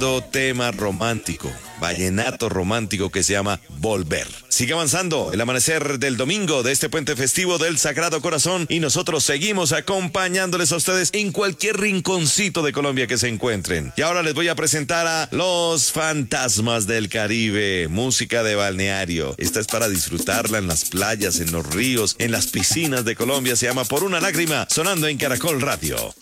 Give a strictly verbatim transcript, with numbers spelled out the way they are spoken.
tema romántico, vallenato romántico que se llama Volver. Sigue avanzando el amanecer del domingo de este puente festivo del Sagrado Corazón y nosotros seguimos acompañándoles a ustedes en cualquier rinconcito de Colombia que se encuentren. Y ahora les voy a presentar a Los Fantasmas del Caribe, música de balneario. Esta es para disfrutarla en las playas, en los ríos, en las piscinas de Colombia. Se llama Por una lágrima, sonando en Caracol Radio.